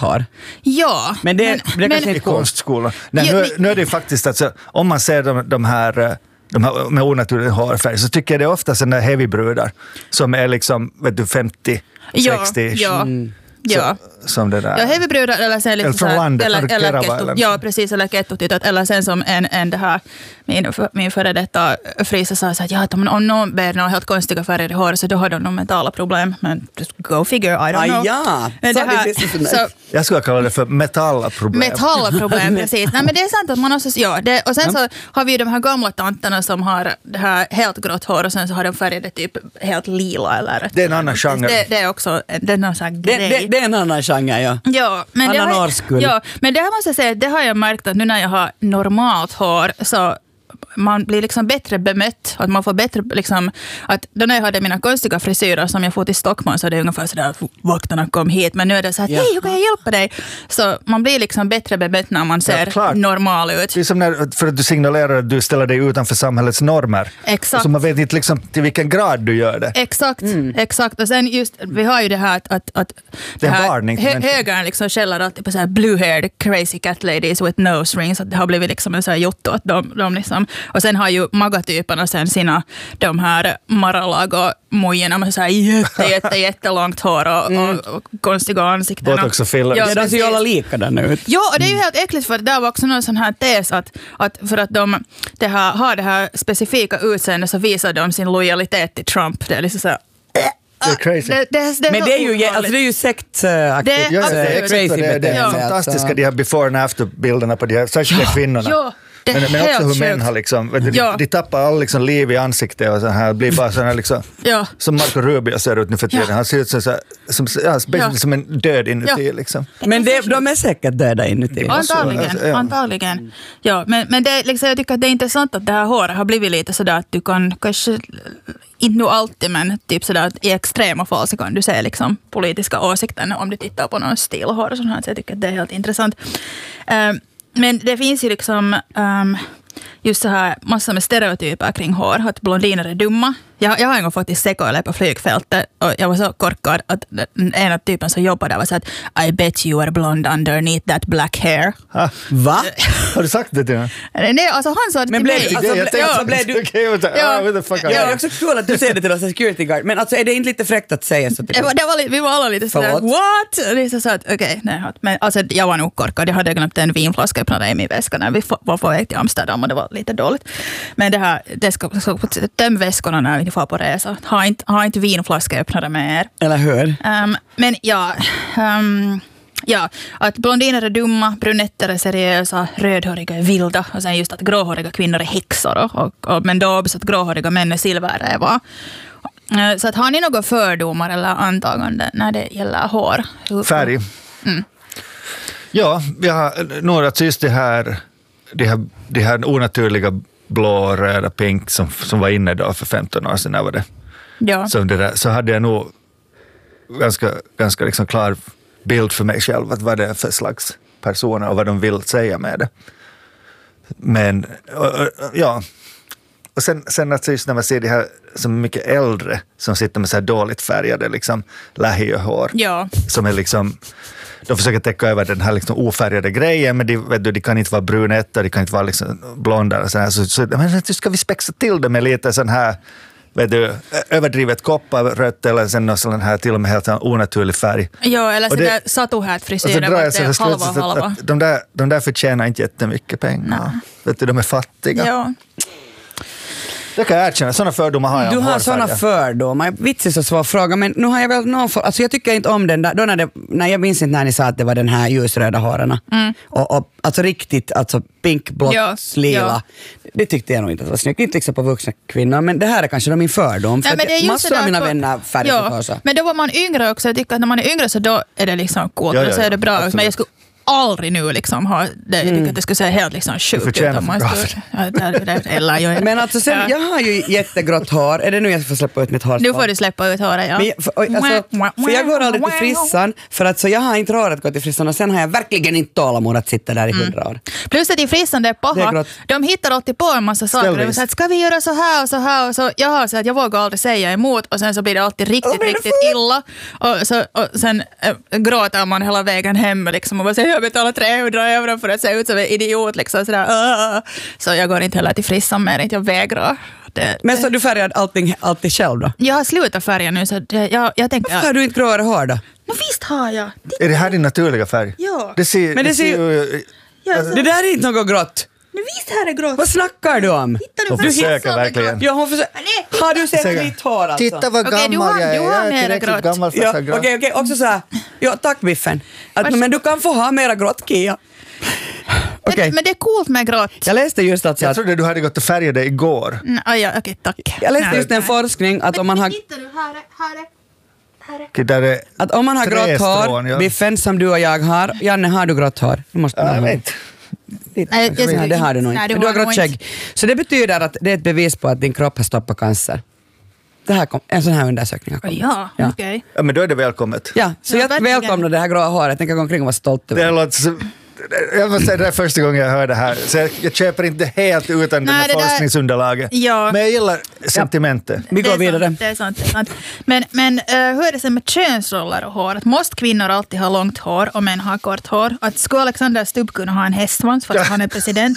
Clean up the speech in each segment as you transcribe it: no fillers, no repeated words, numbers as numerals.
hår. Ja. Men det kanske i konstskolan. Nej, nu är det faktiskt att om man ser de här med onaturlig hårfärg så tycker jag det är ofta sådana heavy-brudar som är liksom, vet du, 50, 60. Ja. Som det där. Ja, heavy-brudar eller sen lite från landet, eller ketto. Ja, precis, eller kettotytot. Eller sen som en det här, min före detta frisa sa så att om någon bär några helt konstiga färger i hår så då har de nog mentala problem. Men just go figure, I don't know. Ja, jag skulle kalla det för metallproblem. Metallproblem, precis. Nej, men det är sant att man också, och sen så har vi ju de här gamla tanterna som har det här helt grått hår och sen så har de färgade typ helt lila eller. Det är en annan genre. Det är också en sån grej. Det är en annan genre, Ja, men men det här måste jag säga, det har jag märkt att nu när jag har normalt hår så man blir liksom bättre bemött, att man får bättre liksom, att då när jag hade mina konstiga frisyrer som jag får till Stockholm så är det ungefär sådär att vakterna kom hit, men nu är det så att hej, hur kan jag hjälpa dig? Så man blir liksom bättre bemött när man ser normal ut. Det är som för att du signalerar att du ställer dig utanför samhällets normer. Exakt. Så man vet inte liksom till vilken grad du gör det. Exakt. Och sen just, vi har ju det här att det är varning. Högern liksom skäller alltid på så här blue-haired crazy cat ladies with nose rings, att det har blivit liksom en så här jotto att de liksom. Och sen har ju magatyperna sen sina de här Mar-a-Lago-mojorna med så här jättelångt hår och konstiga ansikten. Botox-filler. Ja, de ser ju alla lika där nu. Ja, och det är ju helt äckligt för det var också någon sån här tes att för att de har det här specifika utseendet så visar de sin lojalitet till Trump. Det är liksom så här, det är crazy. Men det är ju sektaktigt. Det är fantastiska de här before and after bilderna på de här särskilda kvinnorna. Ja. Men också hur män har liksom, de tappar all liksom liv i ansiktet och så här, blir bara sån här liksom, som Marco Rubio ser ut nu för tiden. Han ser ut som en död inuti liksom. Men de är säkert döda inuti. Antagligen. Ja, men det, liksom, jag tycker att det är intressant att det här håret har blivit lite sådär att du kan kanske, inte nu alltid, men typ sådär att i extrema fall så kan du se liksom politiska åsikter om du tittar på någon stilhår och sånt här, så jag tycker att det är helt intressant. Men det finns ju liksom just så här massor med stereotyper kring hår. Att blondiner är dumma. Jag har en gång fått i sekoile på flygfältet och jag var så korkad att en av typen som jobbade där var så att I bet you are blonde underneath that black hair. Va? Har du sagt det till honom? Nej, alltså han sa det till mig. Det är också kul att du säger det till oss security guard. Men alltså är det inte lite fräckt att säga så? Vi var alla lite sådär, what? Det är så att, okej, nej. Men alltså jag var nog korkad. Jag hade glömt en vinflaska öppnade i min väska när vi var på väg till Amsterdam och det var lite dåligt. Men det ska töm väskorna när vi får på resa. Ha inte vinflaska öppnade med er. Eller hur? Men att blondiner är dumma, brunetter är seriösa, rödhåriga är vilda och sen just att gråhåriga kvinnor är häxor men då också att gråhåriga män är silverrävar. Så att har ni några fördomar eller antaganden när det gäller hår? Färg. Ja, vi har några just det här onaturliga blå, röda, pink som var inne då för 15 år sedan. När var det? Ja. Så hade jag nog ganska liksom klar bild för mig själv att vad det är för slags personer och vad de vill säga med det. Men och sen att just när man ser det här som mycket äldre som sitter med så här dåligt färgade liksom lähihår som är liksom, de försöker täcka över den här liksom ofärgade grejen, men de kan inte vara brunetter, de kan inte vara liksom blonda och så här, så men ska vi spexa till det med lite sån här, vet du, överdrivet kopparrött eller sen någon sån här till och med helt onaturlig färg. Ja, eller så där satuhät frisyrer halva. De där förtjänar inte jättemycket pengar. Vet du, de är fattiga. Ja. Det kan jag erkänna, sådana fördomar har jag. Du har sådana fördomar, vitsigt så svår fråga, men nu har jag väl alltså jag tycker inte om den där, då när jag minns inte när ni sa att det var den här ljusröda hårarna och alltså riktigt, alltså pink, blått, lila, det tyckte jag nog inte att det var snyggt, inte liksom på vuxna kvinnor, men det här är kanske min fördom, för att massor av mina vänner färger på sig. Men då var man yngre också, jag tycker att när man är yngre så då är det liksom coolt, så är det bra, men jag skulle aldrig nu liksom ha det skulle se helt liksom sjukt ut om man skulle, men alltså sen, jag har ju jättegrått hår. Är det nu jag får släppa ut mitt hår? Nu får du släppa ut håret, ja. För jag går aldrig till frissan, för att så jag har inte råd att gå till frissan, och sen har jag verkligen inte tålamod att sitta där i 100 år. Plus att i frissan det är paha, de hittar alltid på en massa saker. De säger att ska vi göra så här och så här, och så jag har sagt att jag vågar aldrig säga emot, och sen så blir det alltid riktigt illa, och sen gråter man hela vägen hem liksom, och bara säger jag betalar 300 euro för att se ut som en idiot liksom, sådär. Så jag går inte heller till frissan mer, inte jag vägrar. Men så du färgar alltid själv då? Jag har slutat färga nu, så jag tänker... Varför har du inte gråare hår då? Men visst har jag. Är det här din naturliga färg? Ja. Det ser det där är inte något grått. Men visst här är grått. Vad snackar du om? Hon försöker verkligen. Ja, hon försöker. Har du sett mitt hår alltså? Titta vad gammal jag är. Jag är tillräckligt gammal för att ha grått. Okej, också så här. Ja, tack Biffen. Men du kan få ha mera grått, Kia. Okay. Men det är coolt med grått. Jag läste just att... Jag trodde du hade gått och färgat dig igår. Ja, okej, tack. Jag läste just en forskning att om man har... Titta nu, här är. Att om man har grått hår, ja. Biffen som du och jag har, Janne, har du grått hår? Du måste jag vet. Nej, det har du nog inte. Du har grått skägg. Så det betyder att det är ett bevis på att din kropp har stoppat cancer. Det här en sån här undersökning har kommit. Ja, okej. Ja, men då är det välkommet. Ja, så jag välkomnar det här gråa håret. Jag tänker gå omkring och vara stolt över det. Låter så... Jag måste säga, det är första gången jag hör det här. Så jag köper inte helt utan den här forskningsunderlaget. Ja. Men jag gillar sentimentet. Vi går vidare. Det är sant. Men hur är det sen med könsroller och hår? Att måste kvinnor alltid ha långt hår och män ha kort hår? Att skulle Alexander Stubb kunna ha en hästsvans för att han är president?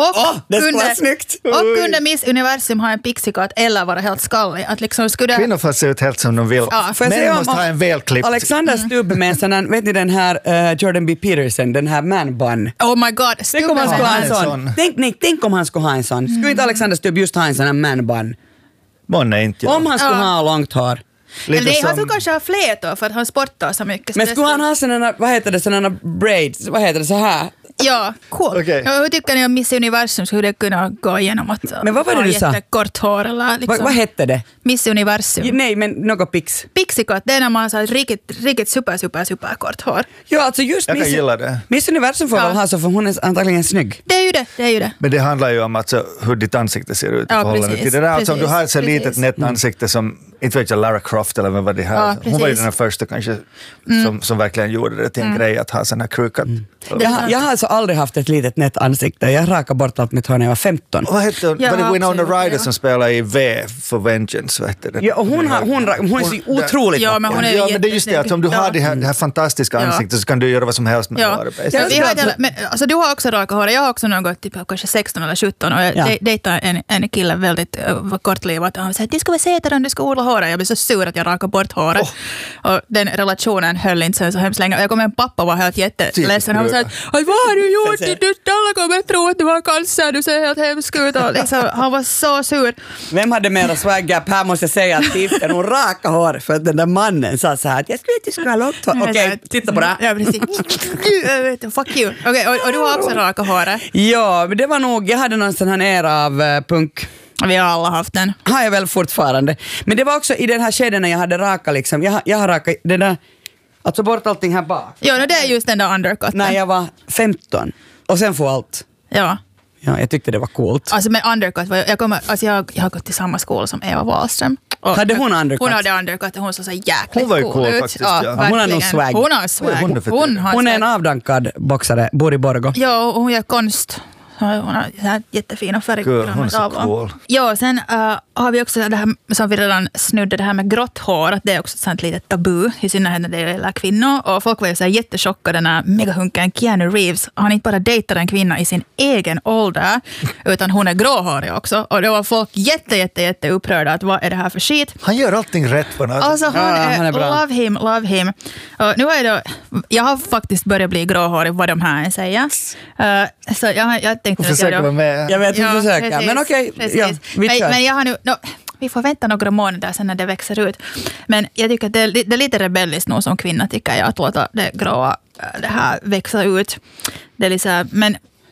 Och kunde Miss Universum ha en pixikatt eller vara helt skallig? Att liksom skulle... Kvinnor får se ut helt som de vill. Ja. Men måste ha en välklippt. Alexander Stubb med en sån här, vet ni den här Jordan B. Peterson, den här man-bun. Oh my god, tänk om han skulle ha en sån. Tänk om han skulle ha en sån. Skulle inte Alexander Stubb just ha en sån här man-bun? Månne inte. Ja. Om han skulle ha långt hår. Nej, han skulle kanske ha flätor för att han sportar så mycket. Men skulle han ha sådana, vad heter det, sådana braids, vad heter det, så här? Ja, cool. Okay. Ja, hur tycker ni om Miss Universum? Skulle det kunna gå igenom att men vad var det du sa? Jättekort hår eller liksom? Vad hette det? Miss Universum. Nej, men något pix. Pixikott, det är när man har så riktigt super kort hår. Ja, alltså just jag kan gilla det. Miss Universum får väl ha så, för hon är antagligen snygg. Det är ju det. Men det handlar ju om alltså, hur ditt ansikte ser ut i förhållande till det där. Alltså, om du har ett så litet nätt ansikte som, inte vet jag, Lara Croft eller vad var det här. Ja, hon var ju den första kanske som verkligen gjorde det till en grej att ha sån här krukat. Jag har alltså aldrig haft ett litet nätt ansikte. Jag rakade bort allt mitt hår när jag var 15. Vad hette hon? Var det Winona Ryder som spelar i V for Vengeance? Vad hette det? Ja, och hon är så otroligt ja, men hon är men det är just det att om du har det här fantastiska ansiktet så kan du göra vad som helst med håret. Alltså, du har också raka hår. Jag har också något typ kanske 16 eller 17 och jag dejtade en kille väldigt kortlivat och han sa att det skulle vara sätare om du ska odla håret. Jag blev så sur att jag rakade bort håret. Och den relationen höll inte sen så hemskt länge. Och jag kom med en pappa var helt jätteledsen. Han sa att vad har du gjort? Alla kommer tro att du har cancer. Du ser helt hemsk ut. Och liksom, han var så sur. Vem hade mera swag-gap? Här måste jag säga att Tiften hon raka hår för att den där mannen sa så här att jag skulle inte ska ha långt hår. Okej, titta på det. Ja, precis. Fuck you. Okej, och du har också raka håret. Ja, men det var nog, jag hade någon sån här era av punk. Vi har alla haft den. Har jag väl fortfarande. Men det var också i den här kedjan när jag hade raka liksom. Jag har raka den där, alltså bort allting här bak. Ja, det är just den där undercutten. När jag var 15. Och sen får allt. Ja. Ja, jag tyckte det var coolt. Alltså med undercut, jag har gått till samma skola som Eva Wahlström. Hade hon undercut? Hon hade undercut och hon såg så jäkligt hon var ju cool ut. Faktiskt, ja. Hon har nog swag. Hon har swag. Hon är en avdankad boxare, bor i Borgå. Ja, och hon gör konst. Hon har här jättefina färger. Hon är så cool. Ja, sen har vi också det här som vi redan snudde, det här med grått hår. Att det är också ett sånt litet tabu, i synnerhet när det gäller kvinnor. Och folk var ju så här jättechockade när megahunken Keanu Reeves, han inte bara dejtar en kvinna i sin egen ålder, utan hon är gråhårig också. Och det var folk jätte upprörda att vad är det här för skit? Han gör allting rätt på något. Alltså han är bra. Love him. Och nu är det, jag har faktiskt börjat bli gråhårig, vad de här säger. Så jag tänkte att försöker vara med. Jag vet inte försöka, precis, men okej. Ja, men jag har nu... vi får vänta några månader sen när det växer ut. Men jag tycker att det är lite rebelliskt nog som kvinna tycker jag att låta det gråa det här växa ut. Det är liksom, men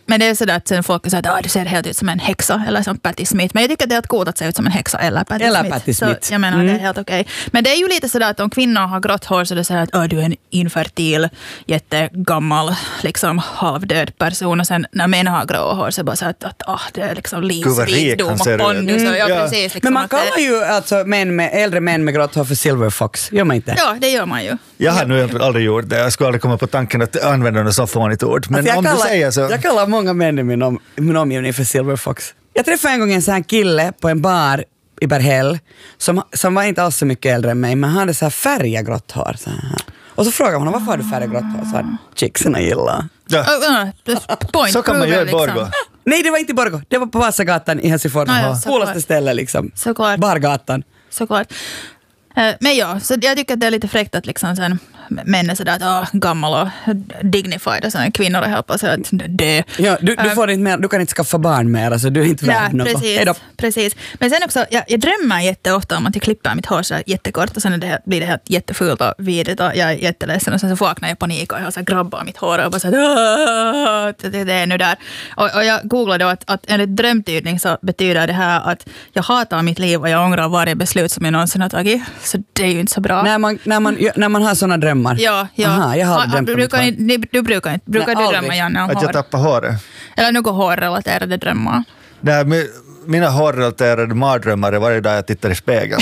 Men det är sådär att sen folk säger att du ser helt ut som en häxa eller som Patti Smith. Men jag tycker att det är coolt att se ut som en häxa eller Patti Smith. Så jag menar, det är helt okej. Men det är ju lite sådär att om kvinnor har grått hår så det säger att du är en infertil, jättegammal, liksom halvdöd person. Och sen när män har grå hår så bara så att det är liksom livsvisdom och pondus. Precis, liksom. Men man kallar ju alltså äldre män med grått hår för silver fox. Gör man inte? Ja, det gör man ju. Jag har nu aldrig gjort det. Jag skulle aldrig komma på tanken att använda något så fånigt ord. Men alltså om du säger så... Jag kallar många män i min omgivning för silver fox. Jag träffade en gång en sån här kille på en bar i Berghäll som var inte alls så mycket äldre än mig, men han hade så här färggrått hår. Så här. Och så frågade hon, varför har du färggrått hår? Så här, chicksen gillar. Ja. Så kan man göra i Borgå. Liksom. Nej, det var inte i Borgå. Det var på Vasagatan i Helsingfors. Coolaste ställe liksom. Såklart. Bargatan. Såklart. Men ja, så jag tycker att det är lite fräckt att liksom sen män är sådär att gammal och dignified och sen kvinnor är helt på så att dö. Ja, du får inte mer, du kan inte skaffa barn mer, alltså du är inte värd något. Precis. Men sen också, jag drömmer jätteofta om att jag klipper mitt hår så jättekort och sen blir det helt jättefult och vidigt och jag är jätteledsen och sen så vaknar jag i panik och jag har så grabbar mitt hår och bara så att det är nu där. Och jag googlade då att enligt drömtydning så betyder det här att jag hatar mitt liv och jag ångrar varje beslut som jag någonsin har tagit. Så det är ju inte så bra. När man har sådana drömmar. Ja. Aha, jag har drömt Brukar du drömma, Janne, om att jag tappar håret? Eller något hårrelaterade drömmar? Nej, mina hårrelaterade mardrömmar är varje dag jag tittar i spegeln.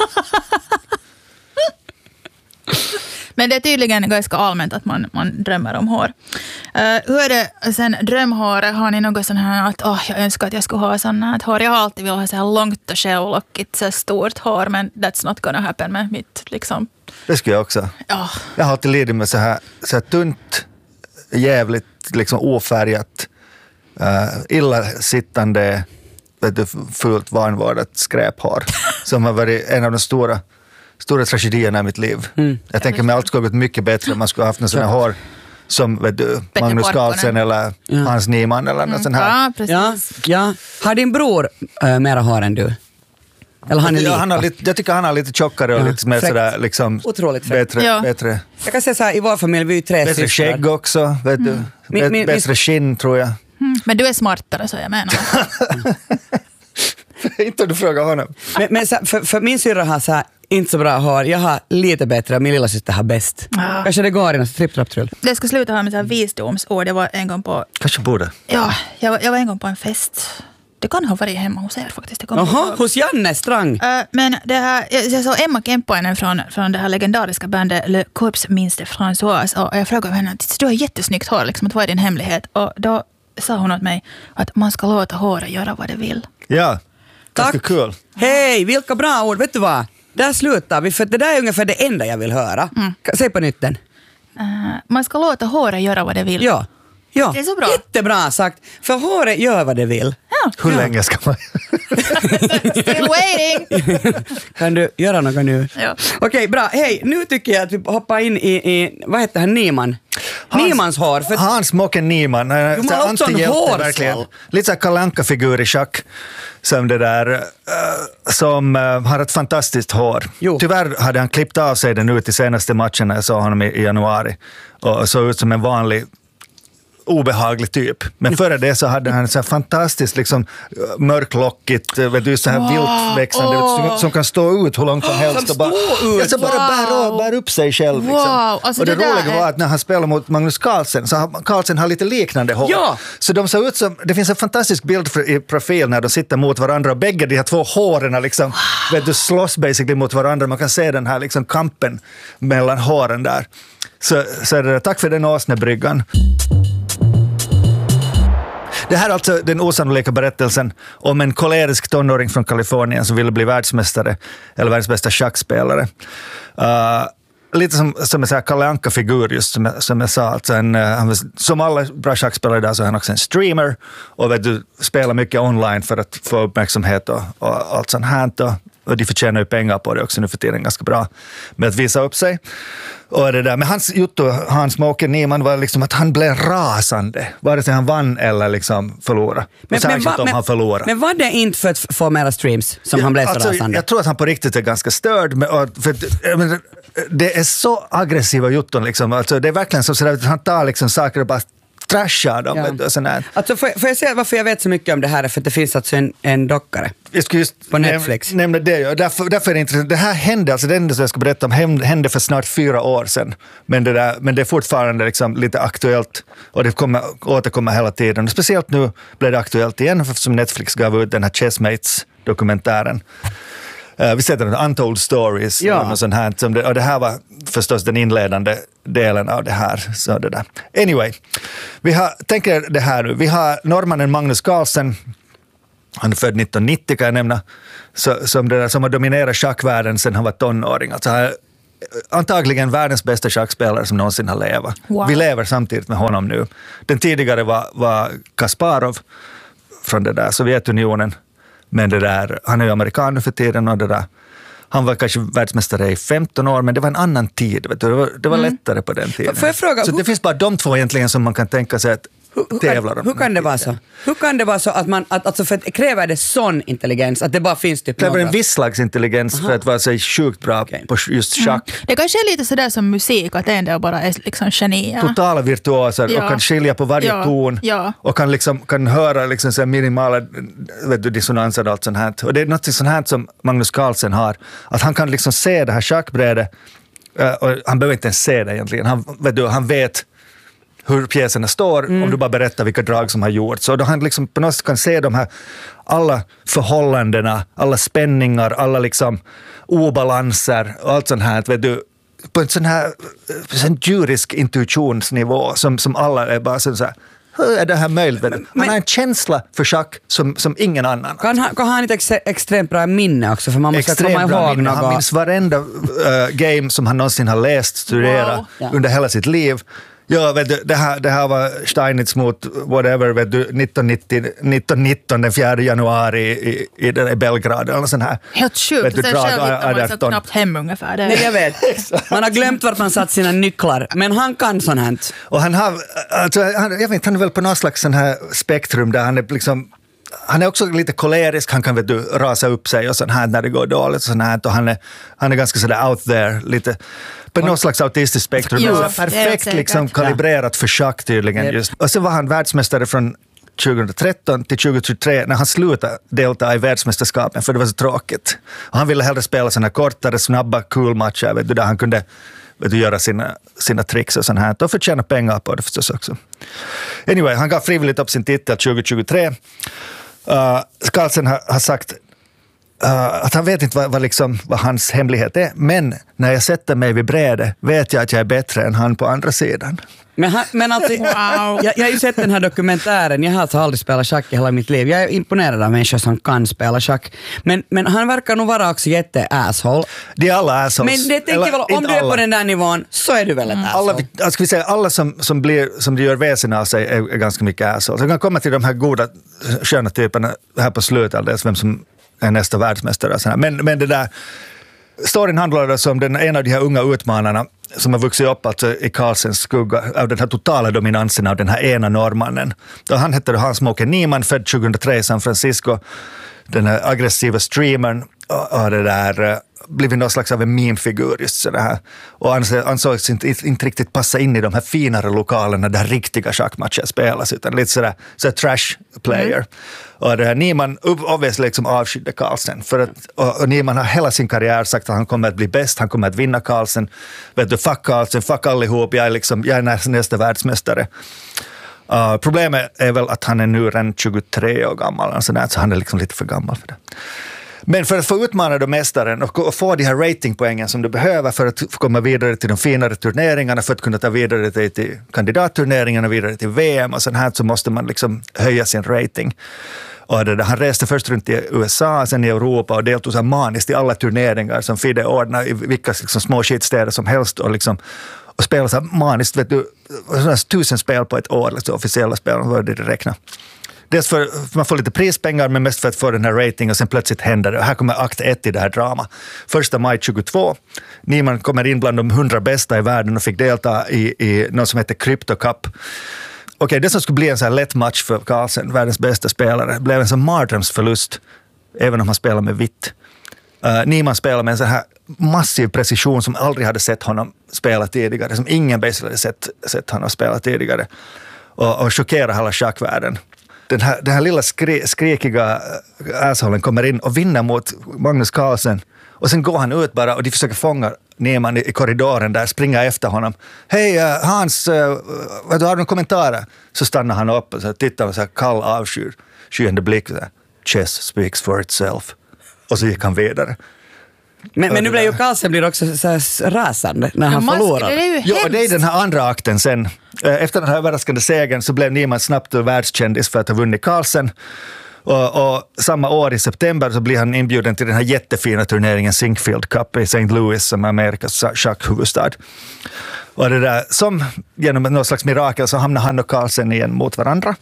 Men det är tydligen ganska allmänt att man drömmer om hår. Hur är det sen drömhåret? Har ni något sån här att jag önskar att jag skulle ha sån här hår? Jag har alltid velat ha så här långt och självlockigt, så stort hår, men that's not gonna happen med mitt liksom. Det skulle jag också. Ja. Jag har alltid lidit med så här tunt, jävligt, liksom ofärgat, illasittande, fullt vanvårdat skräphår som har varit en av de stora tragedierna i mitt liv. Jag tänker mig allt skulle ha gått mycket bättre om man skulle ha haft en sån här hår som Magnus Carlsen eller Hans Niemann eller något sånt här. Ja, precis. Ja. Har din bror mera hår än du? Eller han är jag tycker han har lite tjockare och lite mer sådär liksom otroligt bättre. Jag kan säga så här, i vår familj vi är ju 3 bättre systrar. Bättre skägg också, vet du. Bättre skinn tror jag. Men du är smartare, så jag menar. Inte du frågar honom. Men för min syrra har så här inte så bra hår. Jag har lite bättre och min lilla syster har bäst. Kanske det går i något tripp-trapp-trull. Det ska sluta ha med så här visdomsord. Jag var en gång på... Kanske borde. Ja, jag var en gång på en fest. Det kan ha varit hemma hos er faktiskt. Jaha, hos Janne Strang. Men det här, jag såg Emma Kemppainen från det här legendariska bandet Le Corps Minste Françoise och jag frågade henne att du har jättesnyggt hår, liksom, att vad är din hemlighet? Och då sa hon åt mig att man ska låta håret göra vad det vill. Ja, ganska kul. Hej, vilka bra ord. Vet du vad? Där slutar vi, för det där är ungefär det enda jag vill höra. Säg på nytt den. Man ska låta håret göra vad det vill. Ja. Det är så bra. Jättebra sagt. För håret gör vad det vill. Ja. Hur länge ska man... Still waiting. Kan du göra något nu? Ja. Okej, bra. Hej, nu tycker jag att vi hoppar in i vad heter han, Niemann? Niemans hår. För... Hans Mocken Niemann. Du har också en hårsvall. Lite så här Kalle Anka-figur i schack. Som det där, som har ett fantastiskt hår. Jo. Tyvärr hade han klippt av sig den ut i senaste matchen när jag såg honom i januari. Och såg ut som en vanlig obehaglig typ. Men före det så hade han så här fantastiskt liksom mörklockigt, vet du, så här viltväxande som kan stå ut hur långt som helst och bara bär upp sig själv liksom. Alltså och det roliga var att när han spelade mot Magnus Carlsen så Carlsen har lite liknande hår. Ja. Så de såg ut som, det finns en fantastisk bild i profil när de sitter mot varandra och bägge de här två håren liksom, vet du, slåss basically mot varandra. Man kan se den här liksom kampen mellan håren där. Så det, tack för den åsnebryggan. Det här är alltså den osannolika berättelsen om en kolerisk tonåring från Kalifornien som ville bli världsmästare eller världens bästa schackspelare. Lite som en Kalle Anka-figur just som jag sa. Alltså som alla bra schackspelare där så är han också en streamer och vet du, spelar mycket online för att få uppmärksamhet och allt sånt här. Och de förtjänar ju pengar på det också nu för tiden ganska bra med att visa upp sig. Och det där. Men hans Mocken Niemann var liksom att han blev rasande. Vare sig han vann eller liksom förlorade. Särskilt om han förlorade. Men var det inte för att få mera streams som han blev så rasande? Jag tror att han på riktigt är ganska störd. För det är så aggressiva jutton liksom. Alltså, det är verkligen så att han tar liksom saker och bara trashar dem. Ja. Alltså, får jag säga varför jag vet så mycket om det här? För att det finns alltså en dockare på Netflix. Nämna det, ja. Därför är det intressant. Det här hände, alltså det enda som jag ska berätta om hände för snart 4 år sedan. Men det är fortfarande liksom lite aktuellt och det återkommer hela tiden. Och speciellt nu blev det aktuellt igen eftersom Netflix gav ut den här Chessmates-dokumentären. Vi sätter den Untold Stories och sånt här. Och det här var förstås den inledande delen av det här. Så det där. Anyway, tänker det här nu. Vi har norrmannen Magnus Carlsen. Han är född 1990 kan jag nämna. Som har dominerat schackvärlden sedan han var tonåring. Alltså han är antagligen världens bästa schackspelare som någonsin har levat. Wow. Vi lever samtidigt med honom nu. Den tidigare var Kasparov från det där Sovjetunionen. Men han är ju amerikan nu för tiden och han var kanske världsmästare i 15 år, men det var en annan tid. Vet du? Det var lättare på den tiden. Får jag fråga, så det finns bara de två egentligen som man kan tänka sig att tävlar om. Hur kan det vara så? Hur kan det vara så att man, alltså för att kräver det sån intelligens, att det bara finns typ några? Det kräver en viss slags intelligens för att vara så sjukt bra på just schack. Det kanske är lite sådär som musik, att en del bara är liksom genier. Totala virtuoser och kan skilja på varje ton och kan höra liksom så minimala dissonanser och allt sånt här. Och det är något sånt här som Magnus Carlsen har, att han kan liksom se det här schackbrädet och han behöver inte ens se det egentligen. Han vet hur pjäserna står om du bara berättar vilka drag som har gjorts. Så då han liksom på något sätt kan se de här alla förhållandena, alla spänningar, alla liksom obalanser och allt sånt här, vet du, på en sån här djurisk intuitionsnivå som alla är bara så här. Hur är det här möjligt? Han har en känsla för schack som ingen annan. Kan han inte extremt bra minne också? För man måste komma ihåg något. Han minns varenda game som han någonsin har läst, studerat under hela sitt liv. Ja, vet du, det här var Steinitz mot whatever, vet du, 1919 den 4 januari i Belgrad eller sån här. Helt sjukt, vet du, sen själv hittar man så knappt hem ungefär. Nej, jag vet. Man har glömt vart man satt sina nycklar, men han kan sånt här. Och han har, alltså, jag vet, han är väl på något slags sån här spektrum där han är liksom, han är också lite kolerisk, han kan vet du, rasa upp sig och sånt här när det går dåligt och sånt här, och han är ganska sådär out there, lite på något slags autistiskt spektrum. Perfekt liksom kalibrerat för schack tydligen just. Och så var han världsmästare från 2013 till 2023 när han slutade delta i världsmästerskapen för det var så tråkigt. Och han ville hellre spela såna kortare, snabba, cool matcher, vet du, där han kunde göra sina tricks och sånt här. Och förtjäna pengar på det förstås också. Anyway, han gav frivilligt upp sin titel 2023. Carlsen har sagt att han vet inte vad hans hemlighet är, men när jag sätter mig vid brädet vet jag att jag är bättre än han på andra sidan. Men alltså, jag har ju sett den här dokumentären. Jag har alltså aldrig spelat schack i hela mitt liv. Jag är imponerad av människor som kan spela schack. Men han verkar nog vara också jätte-asshole. Det är alla assholes. Men det tänker väl, om du är på den där nivån så är du väl ett asshole. Alla som gör väsen av sig är ganska mycket assholes. Jag kan komma till de här goda, sköna typerna här på slutet, alldeles vem som är nästa världsmästare. Men det där, storyn handlar alltså om en av de här unga utmanarna som har vuxit upp alltså i Carlsens skugga av den här totala dominansen av den här ena norrmannen. Han hette Hans-Åke Niemann, född 2003 i San Francisco. Den här aggressiva streamern och det där blivit någon slags av en meme-figur just så det här. Och ansågs inte riktigt passa in i de här finare lokalerna där riktiga schackmatcher spelas, utan lite sådär trash player. Och det här Niemann obviously liksom avskydde Carlsen för att, och Niemann har hela sin karriär sagt att han kommer att bli bäst, han kommer att vinna Carlsen. Vet du, fuck Carlsen, fuck allihop, jag är nästa världsmästare. Problemet är väl att han är nu redan 23 år gammal, så han är liksom lite för gammal för det. Men för att få utmana då mästaren och få de här ratingpoängen som du behöver för att komma vidare till de finare turneringarna, för att kunna ta vidare till kandidatturneringarna, vidare till VM och sånt här, så måste man liksom höja sin rating. Och han reste först runt i USA, sen i Europa och deltog så maniskt i alla turneringar som FIDE ordnar i vilka liksom små skitstäder som helst och spelade så maniskt, vet du, 1000 spel på ett år, alltså officiella spel, vad det räknar. Dels för man får lite prispengar, men mest för att få den här rating, och sen plötsligt händer det. Här kommer akt 1 i det här drama. 1 maj 22. Niemann kommer in bland de 100 bästa i världen och fick delta i något som heter Crypto Cup. Okej, det som skulle bli en så här lätt match för Carlsen, världens bästa spelare, blev en sån mardrömsförlust, även om han spelar med vitt. Niemann spelar med en så här massiv precision som aldrig hade sett honom spela tidigare, som ingen basically hade sett honom spela tidigare. och chockerar hela schackvärlden. Den här lilla skrikiga assholen kommer in och vinner mot Magnus Carlsen. Och sen går han ut bara och de försöker fånga Niemann i korridoren där, springa efter honom. Hej Hans, har du några kommentarer? Så stannar han upp och så tittar med så här kall avskyende blick. Så här, Chess speaks for itself. Och så gick han vidare. Men nu blir ju Carlsen också så här rasande när han förlorar. Ja, och det är den här andra akten sen. Efter den här överraskande segern så blev Niemann snabbt världskändis för att ha vunnit Carlsen. Och samma år i september så blir han inbjuden till den här jättefina turneringen Sinkfield Cup i St. Louis som är Amerikas schackhuvudstad. Och det där, som genom något slags mirakel så hamnar han och Carlsen igen mot varandra.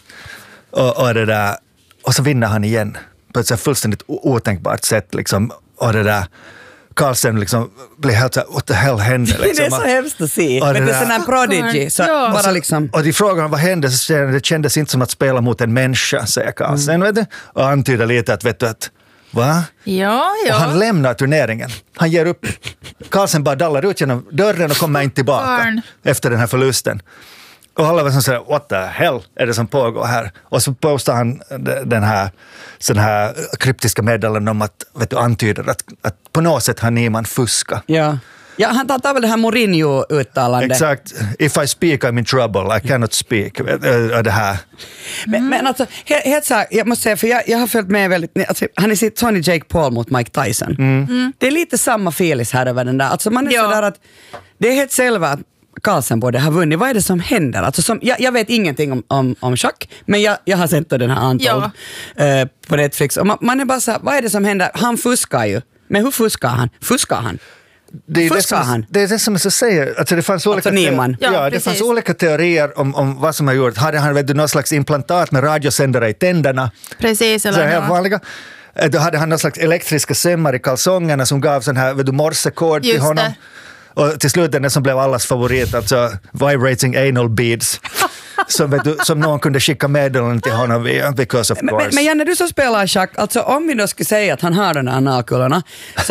Och så vinner han igen på ett så fullständigt otänkbart sätt liksom. Och det där Carlsen liksom blir helt så här, what the hell hände? Liksom. Det är så hemskt att se. Men det är sån här prodigy. Så bara liksom. Och de frågar vad hände, så det kändes inte som att spela mot en människa, säger Carlsen. Vet du? Och antyder lite att, vet du att, va? Ja. Och han lämnar turneringen. Han ger upp. Carlsen bara dallar ut genom dörren och kommer inte tillbaka efter den här förlusten. Och alla var som säger, what the hell är det som pågår här? Och så postar han den här kryptiska meddelanden om att, vet du, antyder att på något sätt har Niemann fuska. Ja, han tar väl det här Mourinho-uttalandet. Exakt. If I speak I'm in trouble, I cannot speak. Det här. Men alltså, helt så här, jag måste säga, för jag har följt med väldigt, alltså, han är sitt Tony Jake Paul mot Mike Tyson. Det är lite samma feelis här över den där. Alltså man är sådär att det är helt själva att Carlsen borde ha vunnit. Vad är det som händer? Alltså jag vet ingenting om schack, men jag har sett den här Untold på Netflix. Och man är bara så här, vad är det som händer? Han fuskar ju. Men hur fuskar han? Det är det som jag säger. Alltså det fanns olika det fanns olika teorier om vad som har gjort. Hade han någon slags implantat med radiosändare i tänderna? Precis. Så helt vanliga. Då hade han någon slags elektriska sömmar i kalsongerna som gav sån här morsekod till honom. Och till slut den som blev allas favorit, alltså vibrating anal beads. Som någon kunde skicka meddelanden till honom via, because of course. Men Janne, du som spelar schack, alltså om vi då skulle säga att han har den här analkulorna,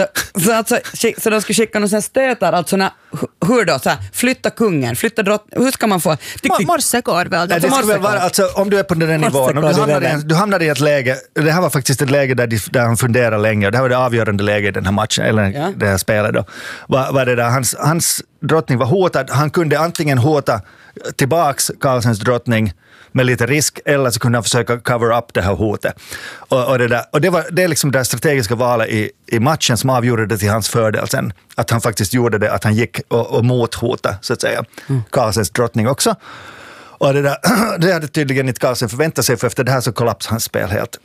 så de skulle skicka någon sån stötar, alltså hur då, så här, flytta kungen, flytta drottningen, hur ska man få... Morsekord väl? Det skulle väl vara, alltså om du är på den nivån, du hamnade i ett läge, det här var faktiskt ett läge där han funderade länge, det här var det avgörande läget i den här matchen, eller det här spelet då, var det där, hans drottning var hotad, han kunde antingen hota tillbaks Carlsens drottning med lite risk, eller så kunde han försöka cover up det här hotet. Och det är liksom det strategiska valet i matchen som avgjorde det till hans fördel sen. Att han faktiskt gjorde det, att han gick och mothota, så att säga, Carlsens drottning också. Och det hade tydligen inte Carlsen förväntat sig, för efter det här så kollapsade hans spel helt.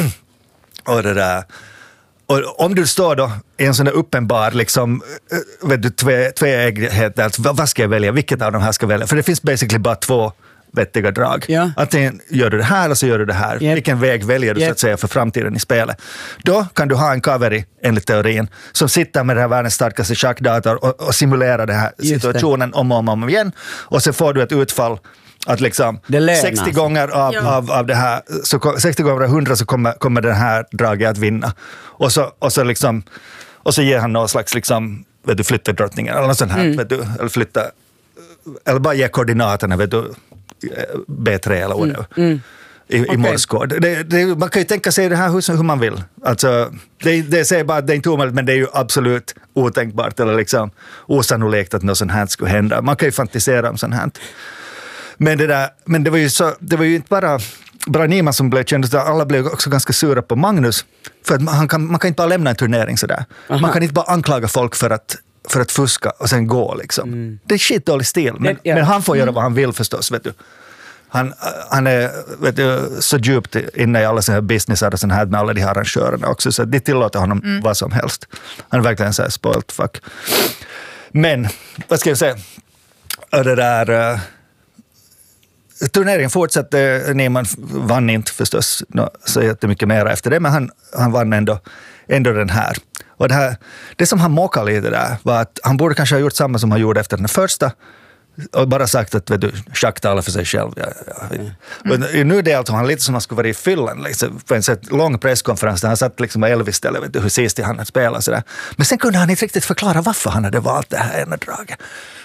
Och om du står då i en sån där uppenbar liksom, tveäggighet, alltså, vad ska jag välja? Vilket av de här ska jag välja? För det finns basically bara två vettiga drag. Ja. Antingen gör du det här eller så gör du det här. Yep. Vilken väg väljer du så att säga för framtiden i spelet? Då kan du ha en kaveri, enligt teorin, som sitter med den här världens starkaste schackdator och simulerar den här situationen om och om igen. Och så får du ett utfall att liksom 60 gånger av det här, så 60 gånger av 100 så kommer den här draget att vinna. Och så ger han någon slags liksom, vet du, flytta drottningen eller något sånt här, vet du, eller flytta, eller bara ge koordinaterna, vet du, B3 eller whatever. I morskod. Man kan ju tänka sig det här hur man vill. Alltså, det säger bara att det är inte omöjligt, men det är ju absolut otänkbart eller liksom osannolikt att något sånt här skulle hända. Man kan ju fantisera om sånt här. Men det var ju inte bara Niemann som blev känd, alla blev också ganska sura på Magnus, för att man kan inte bara lämna en turnering sådär. Aha. Man kan inte bara anklaga folk för att fuska och sen gå liksom. Det är skitdålig stil, men han får göra vad han vill förstås, vet du. Han är, vet du, så djupt inne i alla såna här businessar och sån här med alla de här arrangörerna också, så det tillåter honom vad som helst. Han är verkligen så här spoiled fuck. Men, vad ska jag säga? Det där... Turneringen fortsatte, Niemann vann inte förstås så jättemycket mer efter det, men han vann ändå den här. Och det som han mockade lite där var att han borde kanske ha gjort samma som han gjorde efter den första och bara sagt att, vet du, schack talar för sig själv. Nu är det alltså han lite som han skulle vara i fyllen liksom, på en lång presskonferens där han satt liksom med Elvis stället, vet du, hur sist han hade spelat sådär. Men sen kunde han inte riktigt förklara varför han hade valt det här ena draget.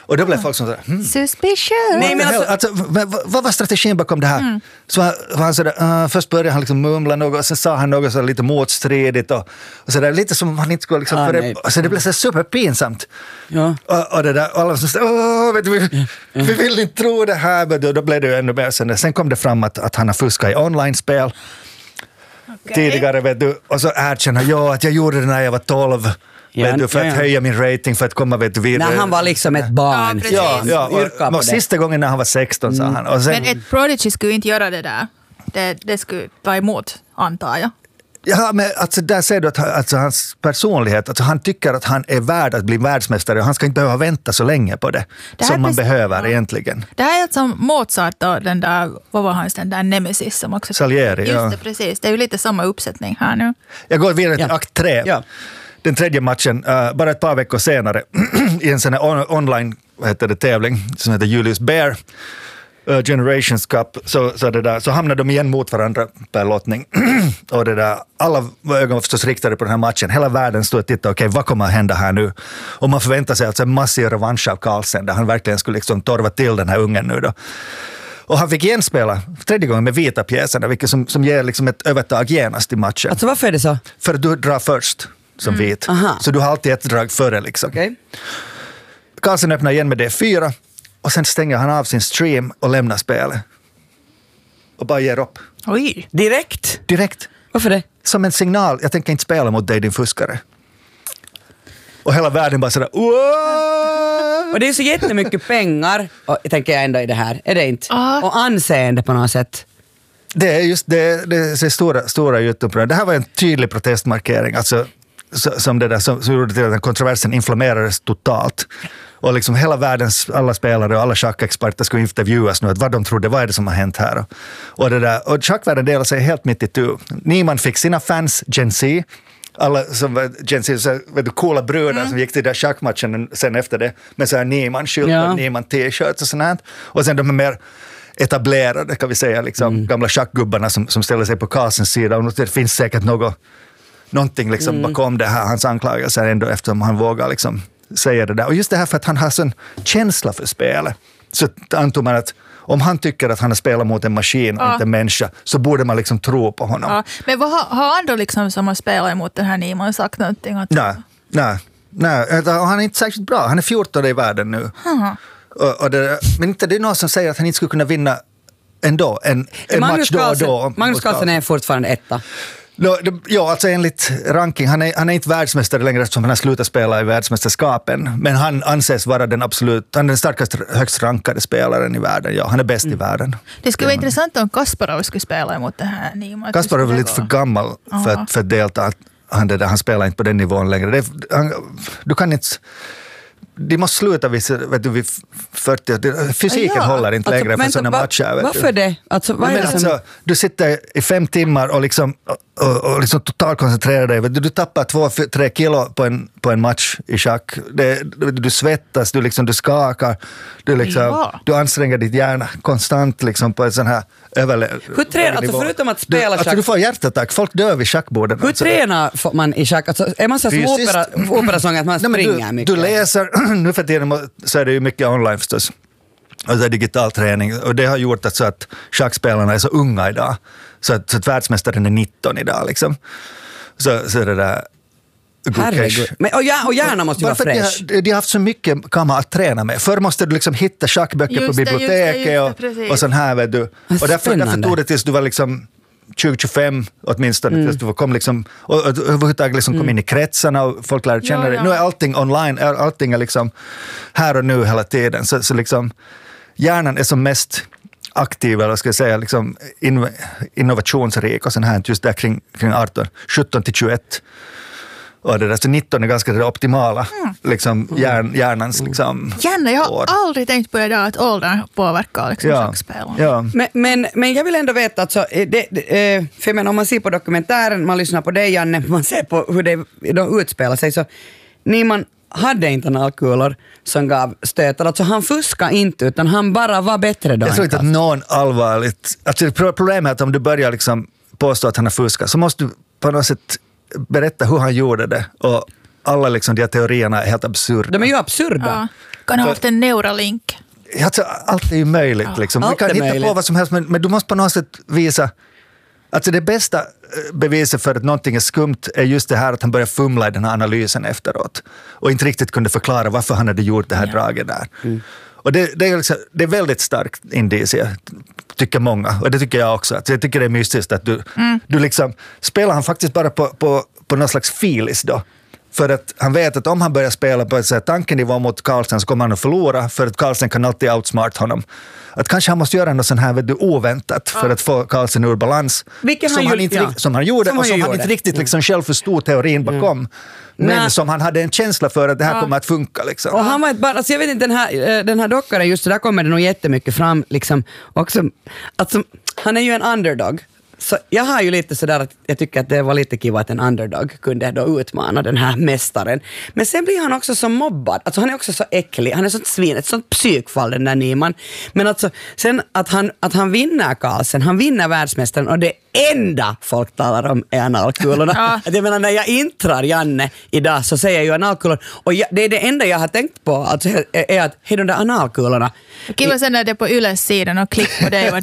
Och då blev folk som sådär, Suspicious. Nej, men alltså, vad var strategin bakom det här? Så han sådär, först började han liksom mumla något och sen sa han något så lite motstridigt och sådär, lite som han inte skulle liksom, så det blev så superpinsamt. Ja. Och det där, alla som sa, vi vill inte tro det här, men då blev det ju ännu mer. Sen kom det fram att han har fuskat i online-spel. Tidigare, vet du, och så erkänner jag att jag gjorde det när jag var 12. För att höja min rating, för att komma vidare. När han var liksom ett barn. Och sista gången när han var 16 sa han. Och sen, men ett prodigy skulle inte göra det där. Det skulle ta emot, antar jag. Ja, men alltså, där ser du att alltså, hans personlighet, alltså, han tycker att han är värd att bli världsmästare och han ska inte behöva vänta så länge på det som man behöver egentligen. Det här är som Mozart och den där, vad var hans, den där Nemesis som också... Salieri, just det, precis. Det är ju lite samma uppsättning här nu. Jag går vidare till akt 3. Ja. Den tredje matchen, bara ett par veckor senare, i en sån här online tävling som heter Julius Baer, Generations Cup, så hamnade de igen mot varandra per lottning. Och alla ögon var förstås riktade på den här matchen. Hela världen stod och tittade, okej, vad kommer att hända här nu? Och man förväntar sig alltså en massiv revansch av Carlsen, där han verkligen skulle liksom torva till den här ungen nu då. Och han fick igen spela tredje gången med vita pjäserna, vilket som ger liksom ett övertag genast i matchen. Alltså varför är det så? För att du drar först som vit. Aha. Så du har alltid ett drag före liksom. Okay. Carlsen öppnar igen med D4 och sen stänger han av sin stream och lämnar spelet. Och bara ger upp. Oj. Direkt. Varför det? Som en signal, jag tänker inte spela mot dig, din fuskare. Och hela världen bara sådär, Whoa! Och det är så jättemycket pengar, och tänker jag ändå i det här, är det inte? Och anseende på något sätt. Det är just det är stora YouTube. Det här var en tydlig protestmarkering, alltså som det där som gjorde till att den kontroversen inflammerades totalt. Och liksom hela världens alla spelare och alla schackexperter skulle intervjuas nu, att vad de trodde, vad är det som har hänt här? Och schackvärlden delar sig helt mitt i tu. Niemann fick sina fans, Gen Z, alla som var Gen Z, så vet du, coola brudar som gick till den schackmatchen sen efter det med så här Niemann-skyltar, Niemann-t-shirts och sånt här. Och sen de är mer etablerade, kan vi säga, liksom, gamla schackgubbarna som ställer sig på Carlsens sida, och det finns säkert någonting liksom bakom det här, hans anklagelser ändå, eftersom han vågar liksom säga det där. Och just det här för att han har sån känsla för spelet, så antog man att om han tycker att han har spelat mot en maskin och inte en människa, så borde man liksom tro på honom. Ja. Men vad har andra liksom som har spelat mot den här Niemann sagt någonting? Att... Nej, han är inte särskilt bra. Han är 14 i världen nu. Men inte det är någon som säger att han inte skulle kunna vinna ändå en match då och då. Magnus Carlsen är fortfarande etta. Ja, alltså enligt ranking, han är inte världsmästare längre eftersom han har slutat spela i världsmästerskapen, men han anses vara han är den starkaste, högst rankade spelaren i världen. Ja, han är bäst i världen. Det skulle vara intressant om Kasparov skulle spela emot det här Niemann. Kasparov är lite för gammal för att delta. Han spelar inte på den nivån längre. Du kan inte... De måste sluta vid 40. Fysiken håller inte längre för sådana matcher. Varför det? Du sitter i 5 timmar och liksom totalt koncentrerar dig. Du tappar 2-3 kilo på en match i schack. Du svettas, du skakar. Du anstränger ditt hjärna konstant liksom, på en sån här Hur tränar, alltså förutom att spela schack... du får hjärtattack, folk dör vid schackborden. Hur tränar man i schack? Alltså, är man så som operasång att man springer mycket? Du läser, nu för tiden så är det ju mycket online förstås. Och det är digital träning. Och det har gjort att schackspelarna är så unga idag. Så att världsmästaren är 19 idag liksom. Så det där... Herregud. Men, och hjärnan måste ju vara fräsch. De har haft så mycket kamma att träna med. Förr måste du liksom hitta schackböcker på biblioteket och sån här, vet du. Och därför tog det tills du var liksom 20-25 åtminstone, tills du kom liksom, och överhuvudtaget liksom kom in i kretsarna och folk lärde känna dig. Nu är allting online, allting är liksom här och nu hela tiden. Så liksom hjärnan är som mest aktiv, eller ska jag säga, liksom innovationsrik och sån här, just där kring 17 till 21. Och det där, så 19 är ganska det optimala liksom, hjärnans liksom, jag har aldrig tänkt på det där att åldern påverkar liksom, schackspel. Ja. Men jag vill ändå veta att för jag menar, om man ser på dokumentären, man lyssnar på dig, Janne, man ser på hur de utspelar sig, så Niemann hade inte analkulor som gav stötar. Alltså han fuskade inte, utan han bara var bättre då. Jag tror inte att någon allvarligt... Alltså problemet är att om du börjar liksom påstå att han har fuskat, så måste du på något sätt berätta hur han gjorde det. Och alla liksom, de här teorierna är helt absurda. De är ju absurda. Ja. Kan ha haft en Neuralink. Alltså, allt är ju möjligt. Liksom. Vi kan hitta på vad som helst, men du måste på något sätt visa... Alltså det bästa beviset för att någonting är skumt är just det här att han börjar fumla i den här analysen efteråt. Och inte riktigt kunde förklara varför han hade gjort det här draget där. Och det är väldigt starkt indicie, tycker många. Och det tycker jag också. Att jag tycker det är mystiskt att du liksom... Spelar han faktiskt bara på någon slags filis då? För att han vet att om han börjar spela på ett tankenivå mot Carlsen så kommer han att förlora, för att Carlsen kan alltid outsmart honom. Att kanske han måste göra något sån här oväntat för att få Carlsen ur balans. Som han gjorde och som han inte riktigt liksom själv förstod teorin bakom. Men som han hade en känsla för att det här kommer att funka. Liksom. Och han var ett barn, alltså jag vet inte, den här dockaren, just där kommer det nog jättemycket fram. Liksom, också, alltså, han är ju en underdog. Så jag har ju lite sådär att jag tycker att det var lite kiva att en underdog kunde då utmana den här mästaren. Men sen blir han också så mobbad. Alltså han är också så äcklig. Han är sånt svin, ett sånt psykfall den där Nyman. Men alltså sen att han vinner Carlsen, han vinner världsmästaren och det enda folk talar om är analkulorna. Jag menar, när jag intrar Janne idag så säger jag ju analkulor. Och det är det enda jag har tänkt på alltså, är att hej, de där analkulorna. Kiva sen när det är på Yles sidan och klick på det.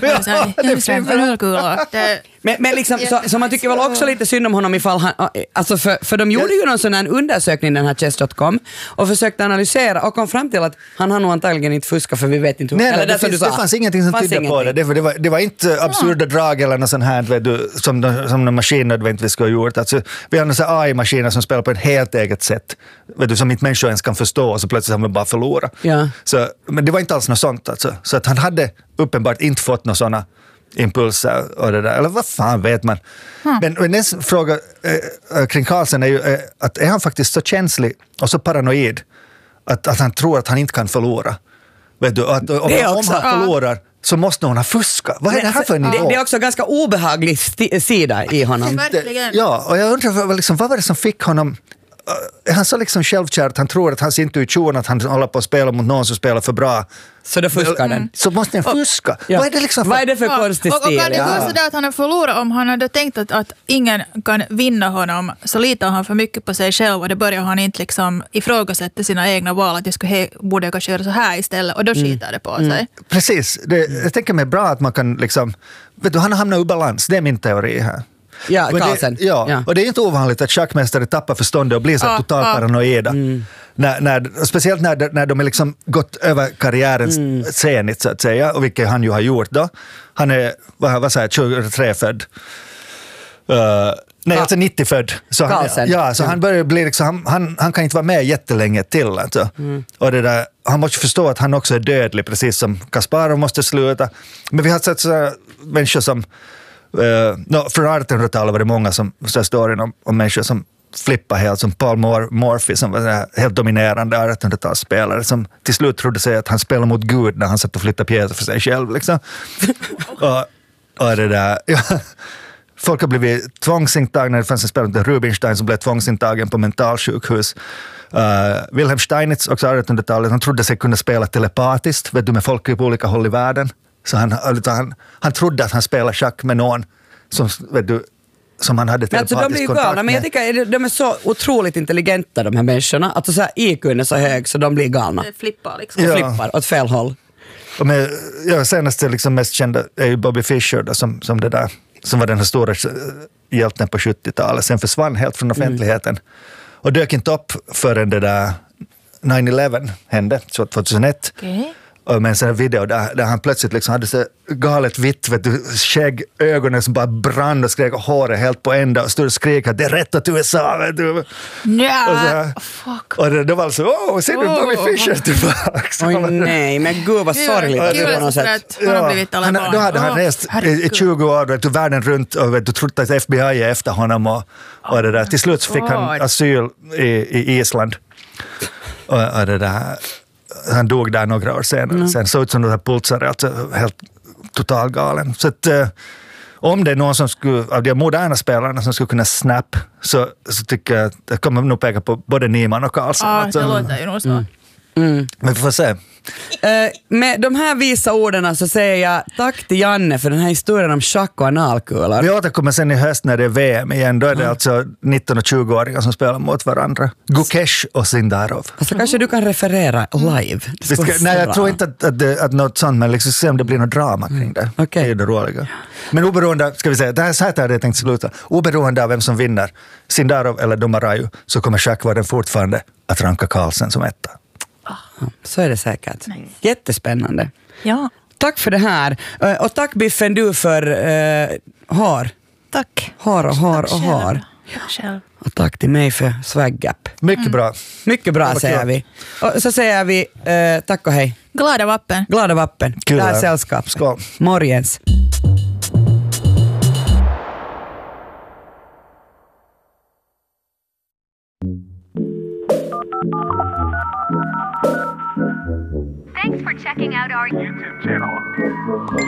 Men liksom, så man tycker väl också lite synd om honom ifall han, alltså för de gjorde ju någon sån här undersökning, den här chess.com, och försökte analysera och kom fram till att han har nog antagligen inte fuskat, för vi vet inte hur. Nej, det fanns ingenting som tydde på det. Det var inte absurda drag eller något sånt här, vet du, som en maskin nödvändigtvis skulle ha gjort. Alltså, vi har några AI-maskiner som spelar på ett helt eget sätt, vet du, som inte människor ens kan förstå, och så plötsligt har man bara förlorat. Ja. Men det var inte alls något sånt. Alltså. Så att han hade uppenbart inte fått några sådana impulser och det där, eller vad fan vet man. Men nästa fråga kring Carlsen är ju att är han faktiskt så känslig och så paranoid att han tror att han inte kan förlora. Vet du, att om han förlorar så måste hon ha fuska. Vad är det här för nivå? Det är också en ganska obehaglig sida i honom. Ja, och jag undrar liksom, vad var det som fick honom... Är han så liksom självkär att han tror att hans intuition, att han håller på att spela mot någon som spelar för bra, så då fuskar den. Så måste den fuska. Ja. Vad är det liksom för... Vad är det för konstig stil? Och kan det vara sådär att han har förlorat om han hade tänkt att ingen kan vinna honom, så litar han för mycket på sig själv och det börjar han inte liksom ifrågasätta sina egna val, att borde jag kanske göra så här istället, och då skiter det på sig. Precis. Jag tänker mig bra att man kan liksom, vet du, han har hamnat ur balans, det är min teori här. Ja, Carlsen. Och det är inte ovanligt att schackmästare tappar förståndet och blir så totalt paranoida. Speciellt när de är liksom gått över karriären senigt, så att säga, och vilket han ju har gjort då. Han är, vad säger 23 född. Alltså 90 född. Så han börjar bli liksom, han kan inte vara med jättelänge till. Alltså. Och det där, han måste förstå att han också är dödlig, precis som Kasparov måste sluta. Men vi har sett så människor som från 1800-talet var det många som storyn om människor som flippar helt, som Paul Morphy som var helt dominerande 1800-talsspelare som till slut trodde sig att han spelade mot Gud när han satt och flyttade pjäser för sig själv liksom. och det där folk har blivit tvångsintagna. Det fanns en spelare Rubinstein som blev tvångsintagen på mentalsjukhus. Wilhelm Steinitz också 1800-talet, han trodde sig kunna spela telepatiskt, vet du, med folk på olika håll i världen. Så han trodde att han spelade schack med någon som, vet du, som han hade telepatisk kontakt med. De blir galna, men jag tycker de är så otroligt intelligenta, de här människorna. Att så här, IQ:n är så hög så de blir galna. Det flippar liksom. Ja. Flippar åt fel håll. Och senaste liksom mest kända är ju Bobby Fischer då, som det där, som var den här stora hjälten på 70-talet. Sen försvann helt från offentligheten. Och dök inte upp förrän det där 9/11 hände, 2001. Okay. Och med en sån här video där han plötsligt liksom hade så galet vitt, vet du, skägg, ögonen som bara brann och skrek och håret helt på ända och stod och skrek att det är rätt åt USA, vet du. Ja, och det var alltså, ser du Bobby Fischer tillbaka? Oj nej, men gud vad sorgligt på något sätt. Då hade han rest i 20 år, vet du, världen runt och vet du, trodde att FBI är efter honom och det där. Till slut så fick han asyl i Island. Och det där... Han dog där några år senare. Sen såg ut som det här pulsar, alltså helt total galen. Så att, om det är någon som skulle, av de moderna spelarna som skulle kunna snap, så tycker jag att det kommer nog peka på både Nyman och Carlsen. Ja, det låter ju nog så. Men vi får se. Med de här visa orden så säger jag tack till Janne för den här historien om schack och analkulor. Vi återkommer sen i höst när det är VM igen. Då är det alltså 19- och 20-åringar som spelar mot varandra. Gukesh och Sindarov. Alltså kanske du kan referera live. Nej, jag tror inte att något sånt, men liksom se om det blir något drama kring det. Okay. Det är det roliga. Men oberoende, ska vi säga, det här hade jag tänkt sluta. Oberoende av vem som vinner, Sindarov eller Domaraju, så kommer schackvärlden fortfarande att ranka Carlsen som etta. Så är det säkert. Nice. Jättespännande. Ja. Tack för det här. Och tack Biffen du för har. Tack. Har. Själv. Och tack till mig för swag-gap. Mycket bra. Mycket bra säger vi. Och så säger vi tack och hej. Glada vappen. Glada vappen. Kul. Det här sällskap. Skål. Morgens. Thanks for checking out our YouTube channel.